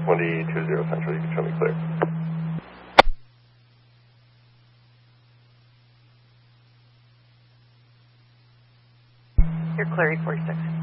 2020 Central, you can show me clear. You're clear, 46.